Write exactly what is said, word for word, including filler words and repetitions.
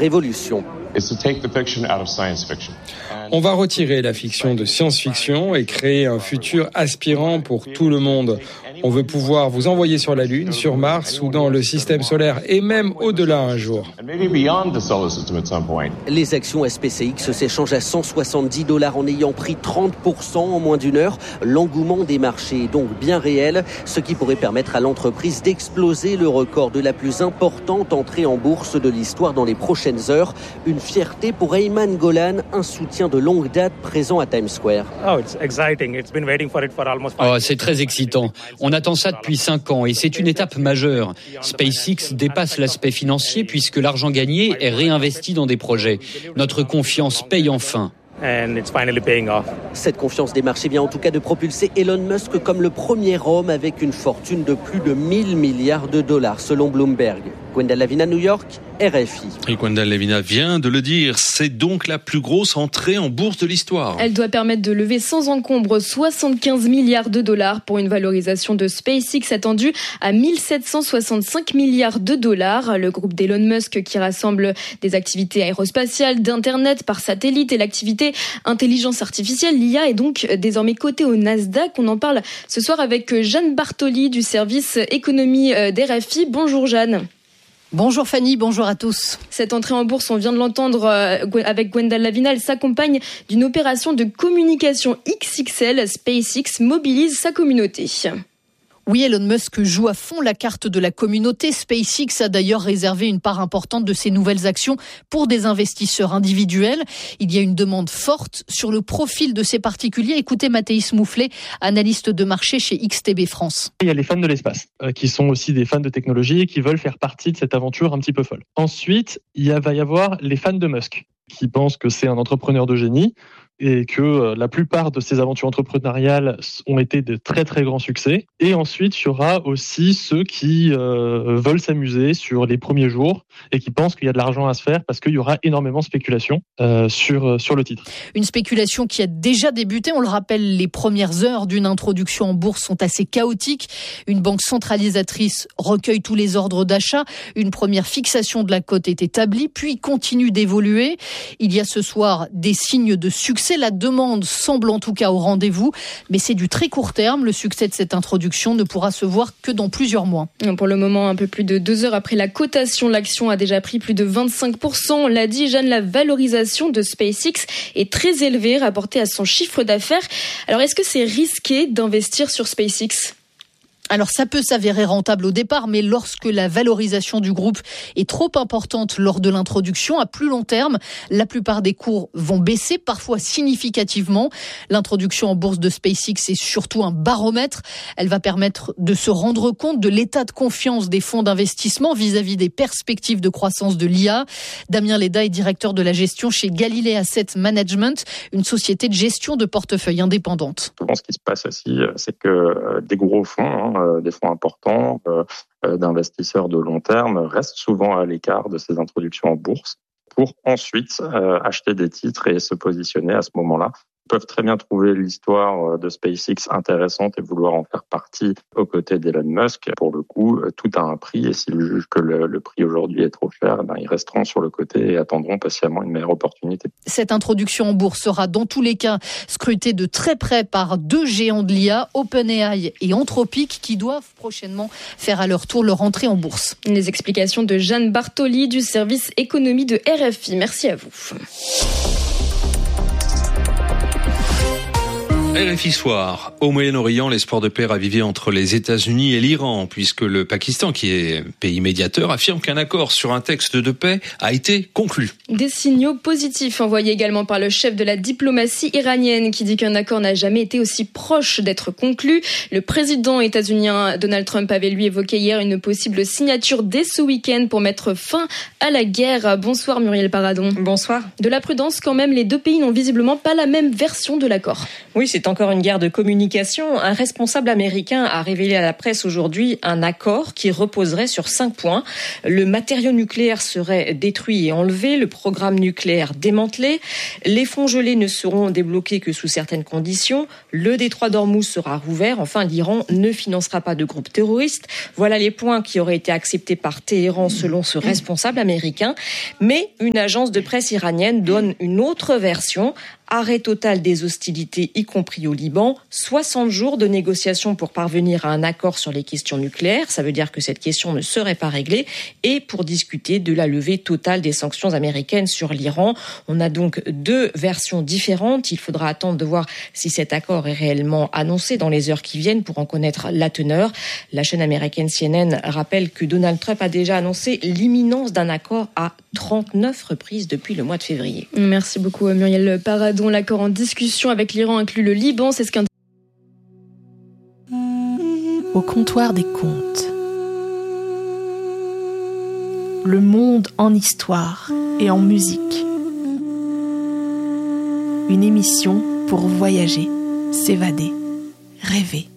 révolution. On va retirer la fiction de science-fiction et créer un futur aspirant pour tout le monde. On veut pouvoir vous envoyer sur la Lune, sur Mars ou dans le système solaire et même au-delà un jour. Les actions S P C X s'échangent à cent soixante-dix dollars en ayant pris trente pour cent en moins d'une heure. L'engouement des marchés est donc bien réel, ce qui pourrait permettre à l'entreprise d'exploser le record de la plus importante entrée en bourse de l'histoire dans les prochaines heures. Une fierté pour Ayman Golan, un soutien de longue date présent à Times Square. Oh, c'est très excitant. On attend ça depuis cinq ans et c'est une étape majeure. SpaceX dépasse l'aspect financier puisque l'argent gagné est réinvesti dans des projets. Notre confiance paye enfin. Cette confiance des marchés vient en tout cas de propulser Elon Musk comme le premier homme avec une fortune de plus de mille milliards de dollars selon Bloomberg. Gwendal Lavina, New York, R F I. Et Gwendal Lavina vient de le dire, c'est donc la plus grosse entrée en bourse de l'histoire. Elle doit permettre de lever sans encombre soixante-quinze milliards de dollars pour une valorisation de SpaceX attendue à mille sept cent soixante-cinq milliards de dollars. Le groupe d'Elon Musk qui rassemble des activités aérospatiales, d'internet par satellite et l'activité intelligence artificielle, l'I A, est donc désormais coté au Nasdaq. On en parle ce soir avec Jeanne Bartoli du service économie d'R F I. Bonjour Jeanne. Bonjour Fanny, bonjour à tous. Cette entrée en bourse, on vient de l'entendre avec Gwendal Lavina, elle s'accompagne d'une opération de communication X X L. SpaceX mobilise sa communauté. Oui, Elon Musk joue à fond la carte de la communauté. SpaceX a d'ailleurs réservé une part importante de ses nouvelles actions pour des investisseurs individuels. Il y a une demande forte sur le profil de ces particuliers. Écoutez Mathéis Mouflet, analyste de marché chez X T B France. Il y a les fans de l'espace, euh, qui sont aussi des fans de technologie et qui veulent faire partie de cette aventure un petit peu folle. Ensuite, il y a, va y avoir les fans de Musk, qui pensent que c'est un entrepreneur de génie et que euh, la plupart de ces aventures entrepreneuriales ont été de très très grands succès. Et ensuite, il y aura aussi ceux qui euh, veulent s'amuser sur les premiers jours et qui pensent qu'il y a de l'argent à se faire parce qu'il y aura énormément de spéculation euh, sur, euh, sur le titre. Une spéculation qui a déjà débuté. On le rappelle, les premières heures d'une introduction en bourse sont assez chaotiques. Une banque centralisatrice recueille tous les ordres d'achat. Une première fixation de la cote est établie, puis continue d'évoluer. Il y a ce soir des signes de succès. La demande semble en tout cas au rendez-vous, mais c'est du très court terme. Le succès de cette introduction ne pourra se voir que dans plusieurs mois. Pour le moment, un peu plus de deux heures après la cotation, l'action a déjà pris plus de vingt-cinq pour cent. On l'a dit, Jeanne, la valorisation de SpaceX est très élevée, rapportée à son chiffre d'affaires. Alors, est-ce que c'est risqué d'investir sur SpaceX ? Alors ça peut s'avérer rentable au départ, mais lorsque la valorisation du groupe est trop importante lors de l'introduction, à plus long terme, la plupart des cours vont baisser, parfois significativement. L'introduction en bourse de SpaceX est surtout un baromètre. Elle va permettre de se rendre compte de l'état de confiance des fonds d'investissement vis-à-vis des perspectives de croissance de l'I A. Damien Leda est directeur de la gestion chez Galilée Asset Management, une société de gestion de portefeuille indépendante. Souvent, ce qui se passe aussi, c'est que des gros fonds, hein, des fonds importants, euh, d'investisseurs de long terme restent souvent à l'écart de ces introductions en bourse pour ensuite euh, acheter des titres et se positionner à ce moment-là. Ils peuvent très bien trouver l'histoire de SpaceX intéressante et vouloir en faire partie aux côtés d'Elon Musk. Pour le coup, tout a un prix et s'ils jugent que le, le prix aujourd'hui est trop cher, ben ils resteront sur le côté et attendront patiemment une meilleure opportunité. Cette introduction en bourse sera dans tous les cas scrutée de très près par deux géants de l'I A, OpenAI et Anthropic, qui doivent prochainement faire à leur tour leur entrée en bourse. Les explications de Jeanne Bartoli du service économie de R F I. Merci à vous. R F I Soir. Au Moyen-Orient, l'espoir de paix ravivé entre les États-Unis et l'Iran, puisque le Pakistan, qui est pays médiateur, affirme qu'un accord sur un texte de paix a été conclu. Des signaux positifs envoyés également par le chef de la diplomatie iranienne, qui dit qu'un accord n'a jamais été aussi proche d'être conclu. Le président états-unien Donald Trump avait lui évoqué hier une possible signature dès ce week-end pour mettre fin à la guerre. Bonsoir Muriel Paradon. Bonsoir. De la prudence quand même, les deux pays n'ont visiblement pas la même version de l'accord. Oui, c'est C'est encore une guerre de communication. Un responsable américain a révélé à la presse aujourd'hui un accord qui reposerait sur cinq points. Le matériau nucléaire serait détruit et enlevé, le programme nucléaire démantelé, les fonds gelés ne seront débloqués que sous certaines conditions, le détroit d'Ormuz sera rouvert, enfin l'Iran ne financera pas de groupes terroristes. Voilà les points qui auraient été acceptés par Téhéran selon ce responsable américain. Mais une agence de presse iranienne donne une autre version. Arrêt total des hostilités, y compris au Liban, soixante jours de négociations pour parvenir à un accord sur les questions nucléaires, ça veut dire que cette question ne serait pas réglée, et pour discuter de la levée totale des sanctions américaines sur l'Iran. On a donc deux versions différentes, il faudra attendre de voir si cet accord est réellement annoncé dans les heures qui viennent pour en connaître la teneur. La chaîne américaine C N N rappelle que Donald Trump a déjà annoncé l'imminence d'un accord à trente-neuf reprises depuis le mois de février. Merci beaucoup Muriel Paradon. L'accord en discussion avec l'Iran inclut le Liban, c'est ce qu'un... Au comptoir des contes. Le monde en histoire et en musique. Une émission pour voyager, s'évader, rêver.